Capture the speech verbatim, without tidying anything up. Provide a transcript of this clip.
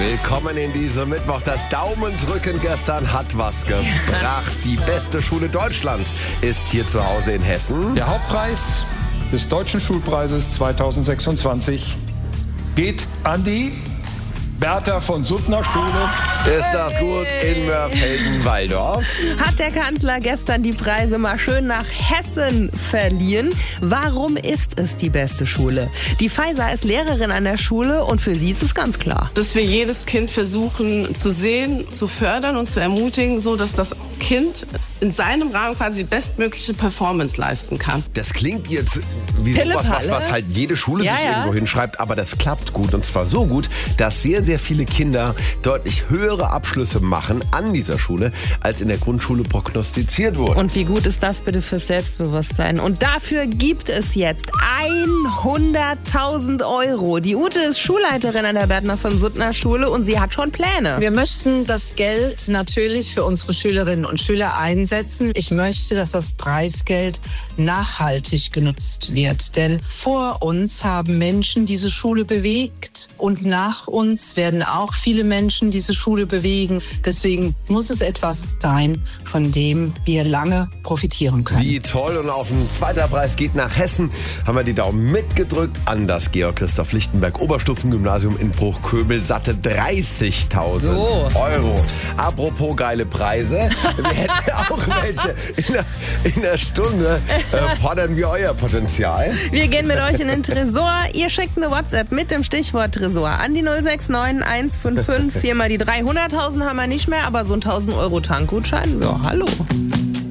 Willkommen in diesem Mittwoch. Das Daumendrücken gestern hat was gebracht. Die beste Schule Deutschlands ist hier zu Hause in Hessen. Der Hauptpreis des Deutschen Schulpreises zweitausendsechsundzwanzig geht an die Bertha von Suttner Schule. Ist das gut in Mörfelden-Walldorf? Hat der Kanzler gestern die Preise mal schön nach Hessen verliehen? Warum ist es die beste Schule? Die Faiza ist Lehrerin an der Schule und für sie ist es ganz klar. Dass wir jedes Kind versuchen zu sehen, zu fördern und zu ermutigen, so dass das Kind in seinem Rahmen quasi die bestmögliche Performance leisten kann. Das klingt jetzt wie sowas, was, was halt jede Schule ja, sich ja. irgendwo hinschreibt, aber das klappt gut. Und zwar so gut, dass sehr, sehr viele Kinder deutlich höhere Abschlüsse machen an dieser Schule, als in der Grundschule prognostiziert wurde. Und wie gut ist das bitte fürs Selbstbewusstsein? Und dafür gibt es jetzt hunderttausend Euro. Die Ute ist Schulleiterin an der Bertha von Suttner Schule und sie hat schon Pläne. Wir möchten das Geld natürlich für unsere Schülerinnen und Schüler einsetzen. Ich möchte, dass das Preisgeld nachhaltig genutzt wird. Denn vor uns haben Menschen diese Schule bewegt und nach uns werden auch viele Menschen diese Schule bewegen. Deswegen muss es etwas sein, von dem wir lange profitieren können. Wie toll. Und auf ein zweiter Preis geht nach Hessen. Haben wir die Daumen mitgedrückt an das Georg-Christoph-Lichtenberg-Oberstufengymnasium in Bruchköbel. Satte dreißigtausend So. Euro. Apropos geile Preise. Wir hätten auch welche. In der, in der Stunde äh, fordern wir euer Potenzial. Wir gehen mit euch in den Tresor. Ihr schickt eine WhatsApp mit dem Stichwort Tresor an die null sechs neun eins fünf fünf. Viermal die drei. hunderttausend haben wir nicht mehr, aber so ein tausend Euro Tankgutschein, ja, hallo.